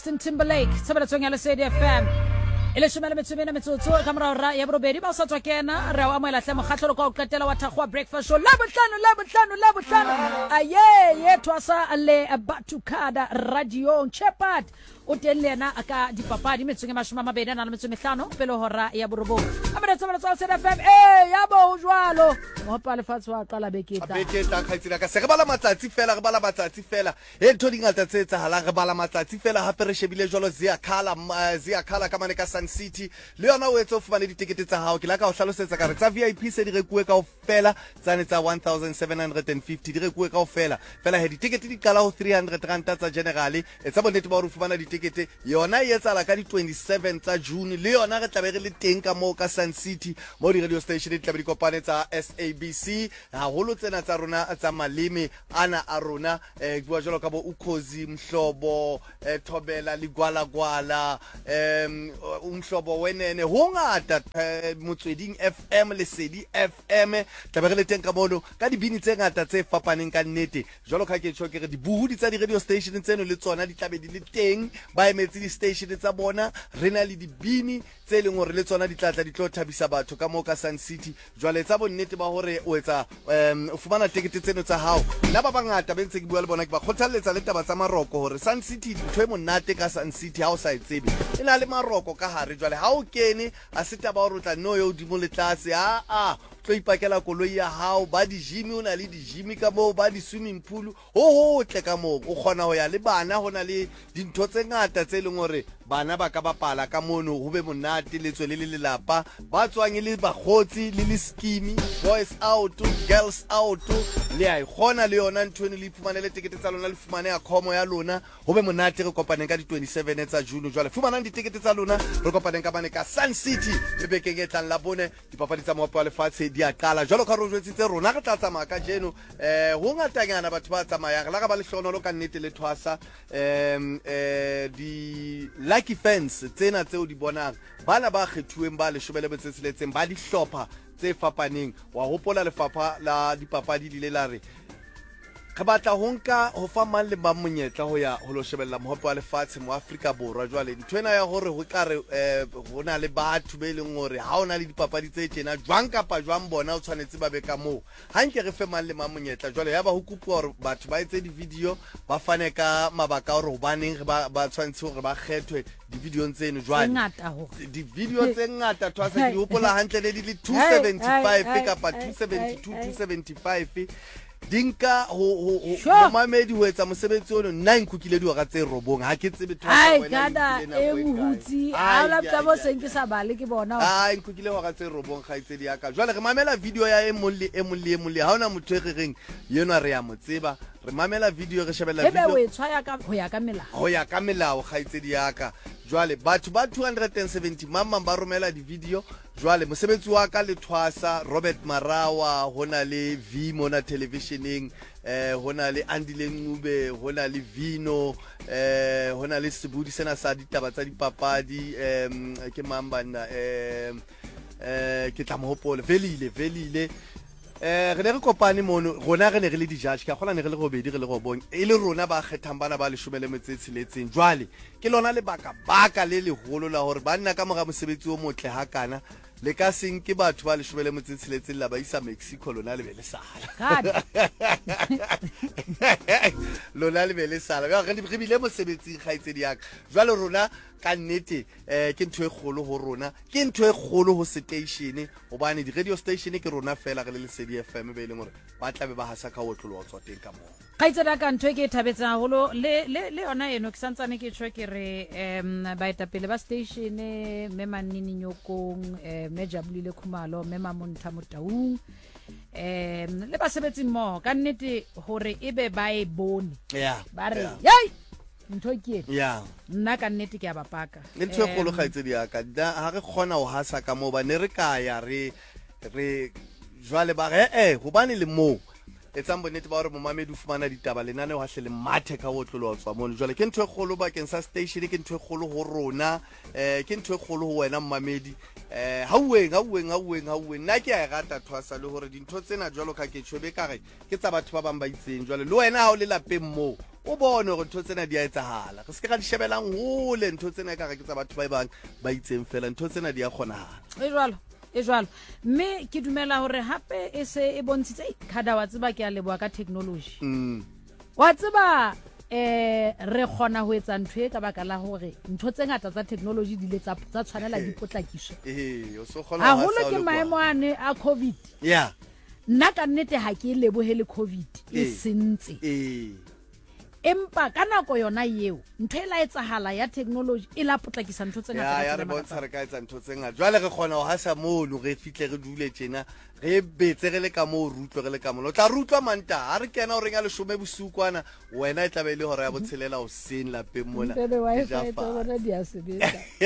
Justin Timberlake tsebeletsong ya Lesedi FM ele shomela metsomena metsotso ka morara ya borobedi ba sa tswa kena re wa amoela hle mokgatlho ka o qetela wa thagwa breakfast show la bohlano aye ye twasa le Batukada radio Shepherd o teng le yena aka dipapadi metsong e 25 pele hora ya borobo amere tsebeletsong ya Lesedi FM ya bo jwalo mo pa lefatshe wa qala beketa khaitsela ka se re bala matsatsi fela e ntho dingata tse etsahalang re bala matsatsi fela hape re shebile jwalo zia khala ka mane ka Sun City le yona o etse o fumane ditikete tsa hao ke la ka o hlalosetsa ka re tsa VIP se di rekuwe ka ofela tsane tsa 1750 di rekuwe ka ofela fela he ditikete di qala ho 300 rand tsa generally etsa bonnete ba ho fumana ditikete yona e etsala ka di 27 tsa June le yona re tlabe re le teng ka mo ka Sun City mo di radio station di tlabe di kopane tsa SABC haholo tsena tsa rona tsa maleme ana a rona bua jalo ka bo Ukhozi Mhlobo Thobela Ligwalagwala umhlobo wenene ho ngata motsweding FM Lesedi FM tlabe re le teng ka mono ka dibini tse ngata tse fapaneng ka nnete jalo ka ke tshokere dibuhudi tsa di radio station tseno le tsona di tlabe di le teng ba emetse di station tsa bona rena le dibini tse leng hore le tsona di tlatla di tlo thabisa batho ka mo ka Sun City jwale tsa bonnete ba hore o etsa o fumana tikete tseno tsa hao la ba bangata bentse ke bua le bona ke ba kgothalletsa le taba tsa maroko hore Sun City ntwe monate ka Sun City ha o sa etsebe ena le maroko ka hare jwale ha o kene a se taba hore o tla no yo dimo le tlase tlo ipakela koloi ya hao ba di gym o na le di gym ka mo ba di swimming pool ho tle ka mo o khona ho ya le bana hona le dintho tse ngata tse leng hore bana ba ka bapala ka mono ho be monate le tswe le lelapa ba tswang le bagotsi le skimi boys out girls out le ai khona le yona ntweni le ifumanele tikete tsa lona le fumane ya khomo ya lona ho be monate re kopaneng ka di 27 tsa June jwale fumanang ditikete tsa lona re kopaneng ka bane ka Sun City le bekeng e tlang la bone dipapadi tsa moapo wa lefatshe di a qala jwalo ka re jwetsitse rona re tla tsamaya ka jeno ho ngatanyana batho ba tsamayang la ka ba le hlonolo ka nnete le thwasa di lucky fans tsena tseo di bonang bana ba kgethuweng ba le shobele betsetseletseng ba di hlopha tse fapaneng wa hopola lefapha la dipapadi le la re re batla ho nka ho fa mang le mang monyetla ho ya ho lo shebella mohope wa lefatshe mo Afrika Borwa jwale ntwena ya hore ho kare ho na le batho be leng hore ha ona le dipapadi tse tjena jwang kapa jwang bona o tshwanetse ba be ka moo ha nke re fe mang le mang monyetla jwale ya ba ho kupwa hore batho ba etse di video ba fane ka mabaka hore ho baneng ba tshwanetse hore ba kgethwe di video tseno jwale di video tse ngata twasa di hopola hantle le di 275 kapa 272 275 dinka ho mamedi ho etsa mosebetsi ono 9 kukile di wa tse robong ha ke tsebe thwa wena e mohutsi a la tsa bo seng ke sa bale ke bona kukile wa tse robong ga itse di aka jwale re mamela video ya e molle ha ona motho re reng yena re ya motseba re mamela video re shebella video ebe o etshwa ka ho ya ka melao ga itse di aka jwale batho ba 270 mamma ba romela di video jwale mosebetsi wa ka le thwasa Robert Marawa hona le V mona televisioning hona le Andile Ncube hona le Vino hona le Sebudi sena sa ditaba tsa dipapadi ke mambana ke tla mohopole velile re ne re kopane mono rona re ne re le di judge ka gola ne re le robedi re le robong e le rona ba kgethang bana ba le shomele metsetsiletseng jwale ke lona le baka le leholo la hore ba nna ka mora mosebetsi o motle ha kana le ka seng ke batho ba le shomele metsetsiletseng la ba isa Mexico lona le be le sala lona le be le sala re bile mosebetsing gaitse di aka jwale rona ka nnete ke ntwe kgolo ho rona ke ntwe kgolo ho station hobane di radio station ke rona fela re le Lesedi FM be le ngore ba tlabe ba hasa ka otlolo wa tswa teng ka mo gaitsela ka ntwe ke thabetsa holo le yona eno ke santsane ke tshwe ke re ba etapele ba station me Manini Nyokong me Jabulile Khumalo me Mamonta Motaung le ba sebetsi mo ka nnete hore ebe ba e bone ba re nthoke nna ka nnete ke a bapaka ntho e kgolo gaitse di aka ha re khona ho hasa ka mo ba ne re ka ya re jwale ba re ho bane le mo etsang bonnete ba hore momamedi o fumana ditaba lenane wa hle le mathe ka botlolo wa tswa mono jwale ke ntho e kgolo ba keng sa station ke ntho e kgolo ho rona ke ntho e kgolo ho wena momamedi hauweng nna ke a rata thwasa le hore dintho tsena jwalo ka ke tshwebe ka re ke tsa batho ba bang ba itseng jwale le wena ha o le lapeng mo o bone gore ntho tsena di a etsahala re se ke ga di shebelang hole ntho tsena ka re ke tsa batho ba bang ba itseng fela ntho tsena di a kgonahala e jwalo mme ke dumela hore hape e se e bontshitse khada wa tseba ke a leboa ka technology wa tseba re khona ho etsa ntho e ka baka la hore ntho tse ngata tsa technology di le tsa tshwanela di potlakiswe o so khona ha holo ke maemo ane a covid nna ka nnete ha ke lebohele covid e sentse empa ka nako yona eo ntho e la etsahala ya technology e la potlakisa ntho tse ngata ya re bontsha re ka etsa ntho tse ngata jwale re khona ho hasa mono re fihle re dule tjena re betse re le ka mo rutlwe re le ka mo o tla rutlwa manta ha re kena o renga leshome busukwana wena e tla be le hore ya botshelela o sen la pe mona ya di a sebetsa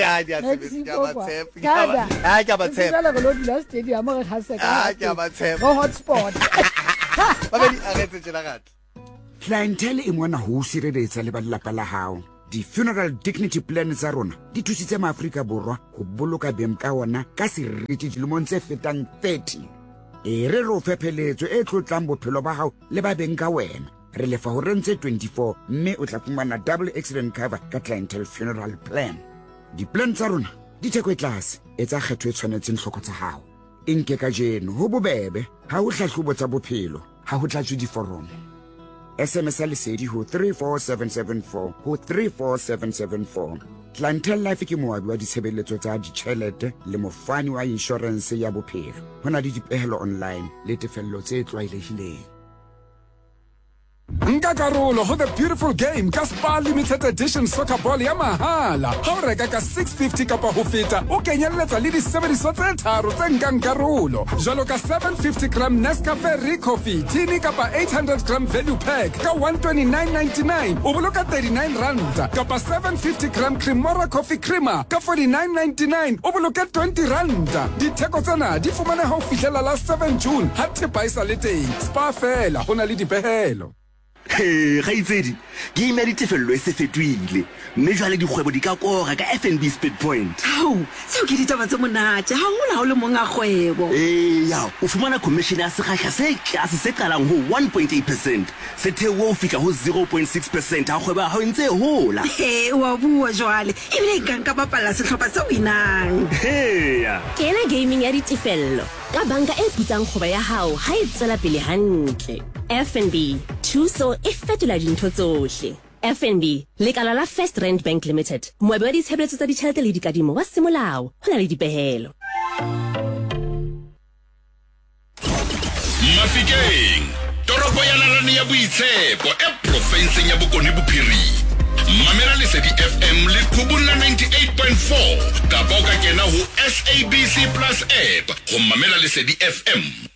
ka ba tshepa la go dula stadium re hasa ka ba tshepa go hotspot ba be di agetse tjena gata clientele e mona ho sireletsa le ba lelapa la hao di-funeral dignity plan tsa rona di thusitse maAfrika Borwa ho boloka beng ka ona ka seriti dilemong tse fetang 30 re re o phepheletso e tlotlang bophelo ba hao le ba beng ka wena re lefa ho rentse 24 mme o tla fumana double accident cover ka clientele funeral plan di-plan tsa rona di theko e tlase e tsa kgetho e tshwanetseng hloko tsa hao e nke ka jeno ho bobebe ha ho hlahlobo tsa bophelo ha ho tlatswe diforomo SMS lesedi ho 34774 ho 34774 Clientele Life ke moabi wa ditshebeletso tsa ditjhelete le mofani wa insurance ya bophelo hona le dipehelo online le tefello tse tlwaelehileng Nka karolo ho the beautiful game ka Spar Limited Edition Soccer Ball ya mahala ha o reka ka 650 kapa ho feta o kenyelletsa le disebediswa tse tharo tse nkang karolo jwalo ka 750 gram Nescafe Recoffee tini kapa 800 gram value pack ka 129.99 o boloka 39 rand kapa 750 gram Cremora Coffee Creamer ka 49.99 o boloka 20 rand ditheko tsena di fumana ha o fihlela la 7 June ha thepa isa le teng Spar fela hona le dipehelo ga itsedi game ya ditefello e se fetohile mme jwale dikgwebo di ka kora ka FNB Speed Point seo ke ditaba tse monate ha hona ho le monga kgwebo ya o fumana commission ya sekgahla se tlase se qalang ho 1.8% se theoha ho fihla ho 0.6% ha kgwebo ha o ntse hola wa bua jwale ebile ka nka bapala sehlopha se winang ya kena gaming ya ditefello ka banka e putsang kgwebo ya hao ha e tsela pele hantle FNB thuso e fetola dintho tsohle FNB lekala la First Rand Bank Limited moabi wa ditshebeletso tsa ditjhelete le dikadimo wa semolao hona le dipehelo Mafikeng toropo ya Nalane ya Boitshepo e provinseng ya Bokone Bophirima mamela Lesedi FM le Khubula 98.4 ka boka kena ho SABC Plus app go mamela Lesedi FM